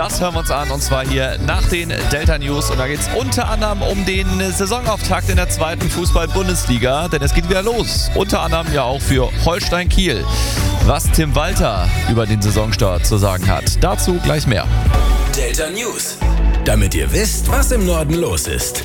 Das hören wir uns an und zwar hier nach den Delta News. Und da geht es unter anderem um den Saisonauftakt in der 2. Fußball-Bundesliga, denn es geht wieder los. Unter anderem ja auch für Holstein Kiel. Was Tim Walter über den Saisonstart zu sagen hat, dazu gleich mehr. Delta News, damit ihr wisst, was im Norden los ist.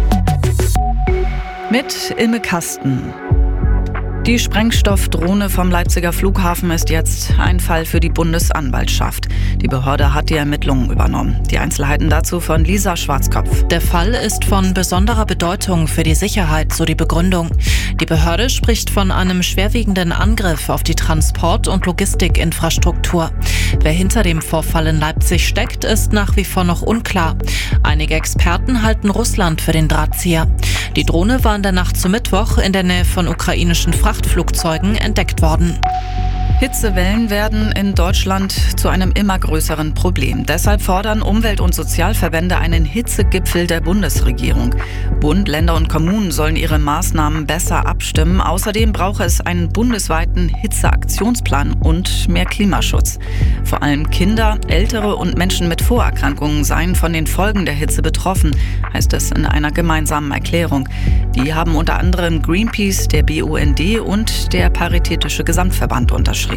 Mit Ilme Kasten. Die Sprengstoffdrohne vom Leipziger Flughafen ist jetzt ein Fall für die Bundesanwaltschaft. Die Behörde hat die Ermittlungen übernommen. Die Einzelheiten dazu von Lisa Schwarzkopf. Der Fall ist von besonderer Bedeutung für die Sicherheit, so die Begründung. Die Behörde spricht von einem schwerwiegenden Angriff auf die Transport- und Logistikinfrastruktur. Wer hinter dem Vorfall in Leipzig steckt, ist nach wie vor noch unklar. Einige Experten halten Russland für den Drahtzieher. Die Drohne war in der Nacht zum Mittwoch in der Nähe von ukrainischen Frachtflugzeugen entdeckt worden. Hitzewellen werden in Deutschland zu einem immer größeren Problem. Deshalb fordern Umwelt- und Sozialverbände einen Hitzegipfel der Bundesregierung. Bund, Länder und Kommunen sollen ihre Maßnahmen besser abstimmen. Außerdem brauche es einen bundesweiten Hitzeaktionsplan und mehr Klimaschutz. Vor allem Kinder, Ältere und Menschen mit Vorerkrankungen seien von den Folgen der Hitze betroffen, heißt es in einer gemeinsamen Erklärung. Die haben unter anderem Greenpeace, der BUND und der Paritätische Gesamtverband unterschrieben.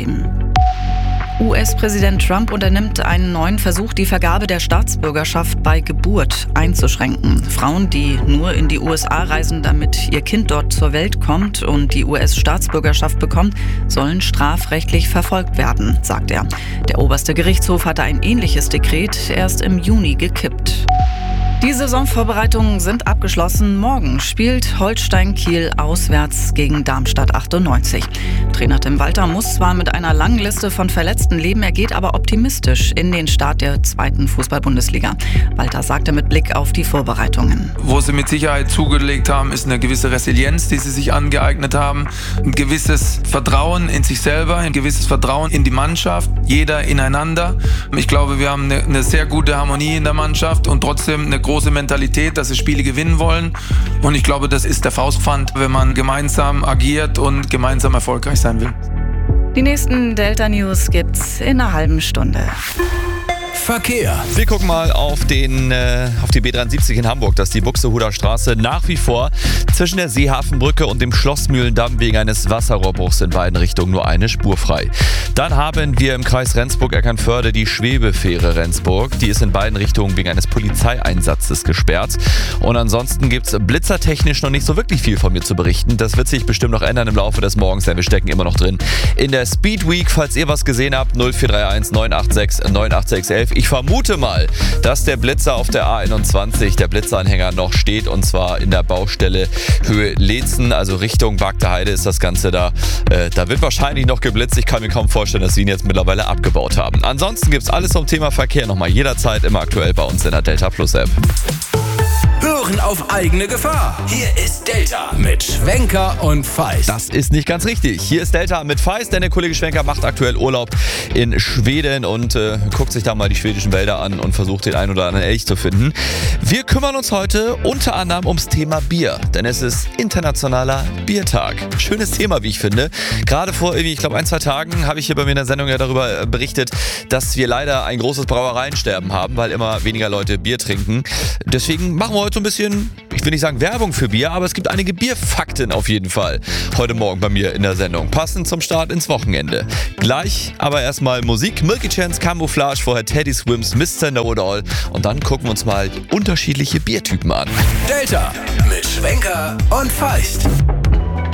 US-Präsident Trump unternimmt einen neuen Versuch, die Vergabe der Staatsbürgerschaft bei Geburt einzuschränken. Frauen, die nur in die USA reisen, damit ihr Kind dort zur Welt kommt und die US-Staatsbürgerschaft bekommt, sollen strafrechtlich verfolgt werden, sagt er. Der oberste Gerichtshof hatte ein ähnliches Dekret erst im Juni gekippt. Die Saisonvorbereitungen sind abgeschlossen. Morgen spielt Holstein Kiel auswärts gegen Darmstadt 98. Trainer Tim Walter muss zwar mit einer langen Liste von Verletzten leben, er geht aber optimistisch in den Start der 2. Fußball-Bundesliga. Walter sagte mit Blick auf die Vorbereitungen. Wo sie mit Sicherheit zugelegt haben, ist eine gewisse Resilienz, die sie sich angeeignet haben. Ein gewisses Vertrauen in sich selber, ein gewisses Vertrauen in die Mannschaft, jeder ineinander. Ich glaube, wir haben eine sehr gute Harmonie in der Mannschaft und trotzdem eine große Mentalität, dass sie Spiele gewinnen wollen. Und ich glaube, das ist der Faustpfand, wenn man gemeinsam agiert und gemeinsam erfolgreich sein will. Die nächsten Delta News gibt's in einer halben Stunde. Verkehr. Wir gucken mal auf die B73 in Hamburg. Das ist die Buxtehuder Straße nach wie vor zwischen der Seehafenbrücke und dem Schlossmühlendamm wegen eines Wasserrohrbruchs in beiden Richtungen nur eine Spur frei. Dann haben wir im Kreis Rendsburg-Eckernförde die Schwebefähre Rendsburg. Die ist in beiden Richtungen wegen eines Polizeieinsatzes gesperrt. Und ansonsten gibt es blitzertechnisch noch nicht so wirklich viel von mir zu berichten. Das wird sich bestimmt noch ändern im Laufe des Morgens, denn wir stecken immer noch drin in der Speed Week. Falls ihr was gesehen habt, 0431 986 98611. Ich vermute mal, dass der Blitzer auf der A21, der Blitzeranhänger, noch steht, und zwar in der Baustelle Höhe Leetzen, also Richtung Wagte Heide ist das Ganze da. Da wird wahrscheinlich noch geblitzt. Ich kann mir kaum vorstellen, dass sie ihn jetzt mittlerweile abgebaut haben. Ansonsten gibt es alles zum Thema Verkehr nochmal jederzeit immer aktuell bei uns in der Delta Plus App. Hören auf eigene Gefahr. Hier ist Delta mit Schwenker und Feist. Das ist nicht ganz richtig. Hier ist Delta mit Feist, denn der Kollege Schwenker macht aktuell Urlaub in Schweden und guckt sich da mal die schwedischen Wälder an und versucht den einen oder anderen Elch zu finden. Wir kümmern uns heute unter anderem ums Thema Bier, denn es ist internationaler Biertag. Schönes Thema, wie ich finde. Gerade vor irgendwie, ich glaube, 1-2 Tagen habe ich hier bei mir in der Sendung ja darüber berichtet, dass wir leider ein großes Brauereiensterben haben, weil immer weniger Leute Bier trinken. Deswegen machen wir heute so ein bisschen, ich will nicht sagen Werbung für Bier, aber es gibt einige Bierfakten auf jeden Fall heute Morgen bei mir in der Sendung. Passend zum Start ins Wochenende. Gleich aber erstmal Musik. Milky Chance, Camouflage, vorher Teddy Swims, Mr. Know-It-All. Und dann gucken wir uns mal unterschiedliche Biertypen an. Delta mit Schwenker und Feist.